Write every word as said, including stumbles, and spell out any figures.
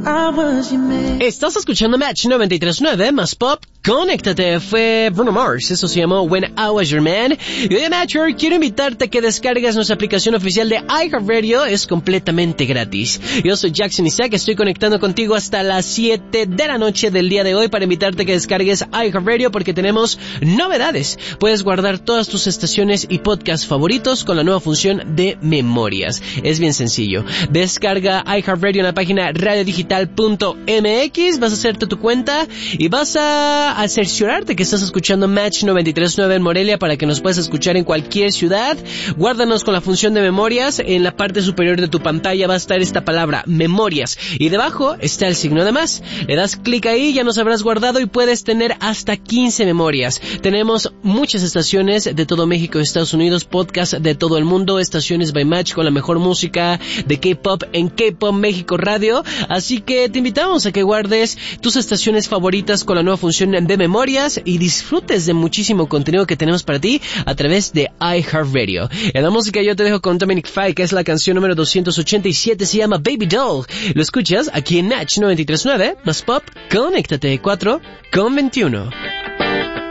Estás escuchando Match noventa y tres punto nueve más Pop. Conéctate, fue Bruno Mars, eso se llamó When I Was Your Man. Y hoy en Matcher quiero invitarte a que descargues nuestra aplicación oficial de iHeartRadio, es completamente gratis. Yo soy Jackson Isaac, estoy conectando contigo hasta las siete de la noche del día de hoy para invitarte a que descargues iHeartRadio porque tenemos novedades. Puedes guardar todas tus estaciones y podcasts favoritos con la nueva función de memorias. Es bien sencillo. Descarga iHeartRadio en la página radio digital punto m x, vas a hacerte tu cuenta y vas a a cerciorarte que estás escuchando Match noventa y tres punto nueve en Morelia para que nos puedas escuchar en cualquier ciudad. Guárdanos con la función de memorias. En la parte superior de tu pantalla va a estar esta palabra, memorias, y debajo está el signo de más. Le das clic ahí, ya nos habrás guardado y puedes tener hasta quince memorias. Tenemos muchas estaciones de todo México y Estados Unidos, podcasts de todo el mundo, estaciones by Match con la mejor música de K-pop en K-pop México Radio. Así que te invitamos a que guardes tus estaciones favoritas con la nueva función de memorias y disfrutes de muchísimo contenido que tenemos para ti a través de iHeartRadio. En la música yo te dejo con Dominic Fike, que es la canción número doscientos ochenta y siete, se llama Baby Doll. Lo escuchas aquí en Match noventa y tres punto nueve más Pop. Conéctate cuatro con veintiuno.